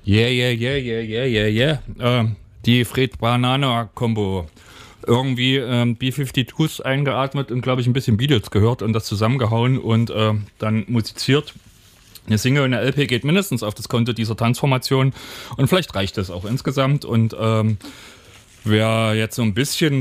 Yeah, yeah, yeah, yeah, yeah, yeah, yeah. Die Fred-Banana-Kombo. Irgendwie B-52s eingeatmet und, glaube ich, ein bisschen Beatles gehört und das zusammengehauen und dann musiziert. Eine Single und eine LP geht mindestens auf das Konto dieser Tanzformation und vielleicht reicht das auch insgesamt. Und wer jetzt so ein bisschen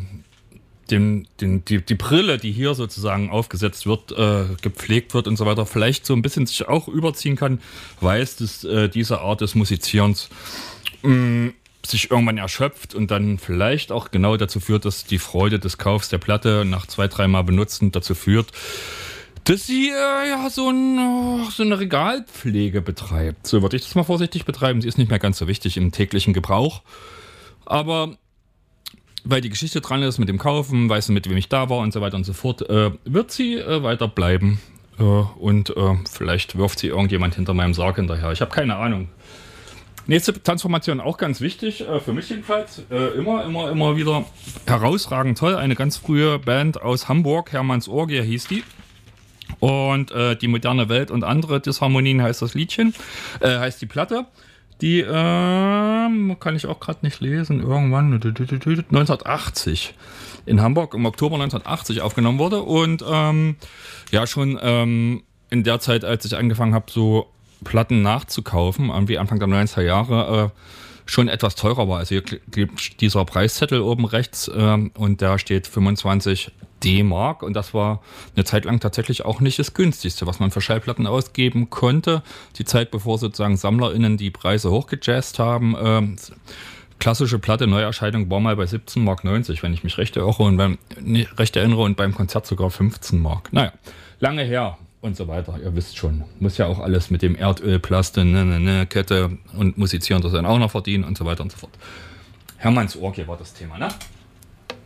die Brille, die hier sozusagen aufgesetzt wird, gepflegt wird und so weiter, vielleicht so ein bisschen sich auch überziehen kann, weiß, dass diese Art des Musizierens sich irgendwann erschöpft und dann vielleicht auch genau dazu führt, dass die Freude des Kaufs der Platte nach 2-3 Mal benutzen dazu führt, dass sie so eine Regalpflege betreibt. So würde ich das mal vorsichtig betreiben. Sie ist nicht mehr ganz so wichtig im täglichen Gebrauch. Aber weil die Geschichte dran ist mit dem Kaufen, weiß mit wem ich da war und so weiter und so fort, wird sie weiter bleiben. Und vielleicht wirft sie irgendjemand hinter meinem Sarg hinterher. Ich habe keine Ahnung. Nächste Transformation auch ganz wichtig, für mich jedenfalls. Immer wieder herausragend toll. Eine ganz frühe Band aus Hamburg, Hermanns Orgie hieß die. Und die moderne Welt und andere Disharmonien heißt das Liedchen, heißt die Platte. Die kann ich auch gerade nicht lesen, irgendwann 1980 in Hamburg, im Oktober 1980 aufgenommen wurde. Und ja, schon in der Zeit, als ich angefangen habe, so Platten nachzukaufen, irgendwie Anfang der 90er Jahre, schon etwas teurer war. Also hier gibt dieser Preiszettel oben rechts und da steht 25 D-Mark und das war eine Zeit lang tatsächlich auch nicht das günstigste, was man für Schallplatten ausgeben konnte. Die Zeit, bevor sozusagen SammlerInnen die Preise hochgejazzt haben. Klassische Platte, Neuerscheinung war mal bei 17,90 Mark, wenn ich mich recht erinnere und beim Konzert sogar 15 Mark. Naja, lange her. Und so weiter, ihr wisst schon. Muss ja auch alles mit dem Erdöl, Plaste, Kette und Musizieren das dann auch noch verdienen und so weiter und so fort. Hermanns Orgie war das Thema, ne?